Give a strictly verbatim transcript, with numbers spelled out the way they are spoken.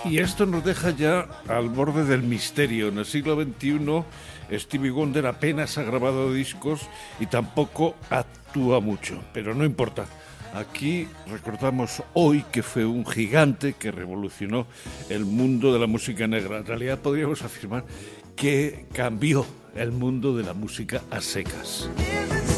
Y esto nos deja ya al borde del misterio. En el siglo veintiuno, Stevie Wonder apenas ha grabado discos y tampoco actúa mucho, pero no importa. Aquí recordamos hoy que fue un gigante que revolucionó el mundo de la música negra. En realidad podríamos afirmar que cambió el mundo de la música a secas.